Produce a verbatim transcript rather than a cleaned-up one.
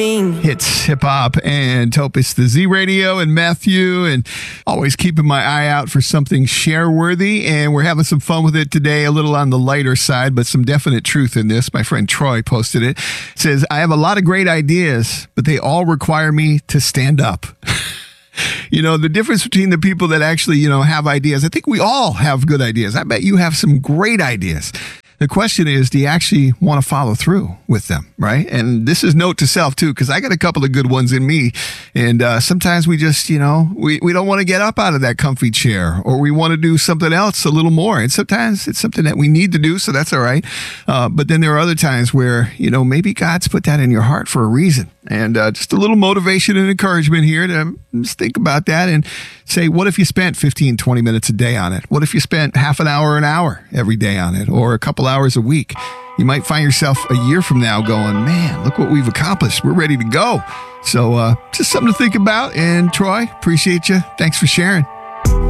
Hits hip hop and Topus the Z Radio and Matthew, and always keeping my eye out for something share worthy. And we're having some fun with it today, a little on the lighter side, but some definite truth in this. My friend Troy posted it. It says, I have a lot of great ideas, but they all require me to stand up. You know, the difference between the people that actually, you know, have ideas. I think we all have good ideas. I bet you have some great ideas. The question is, do you actually want to follow through with them, right? And this is note to self, too, because I got a couple of good ones in me. And uh, sometimes we just, you know, we, we don't want to get up out of that comfy chair, or we want to do something else a little more. And sometimes it's something that we need to do, so that's all right. Uh, but then there are other times where, you know, maybe God's put that in your heart for a reason. And uh, just a little motivation and encouragement here to just think about that and say, what if you spent fifteen, twenty minutes a day on it? What if you spent half an hour, an hour every day on it, or a couple hours a week? You might find yourself a year from now going, man, look what we've accomplished. We're ready to go. So uh, just something to think about. And Troy, appreciate you. Thanks for sharing.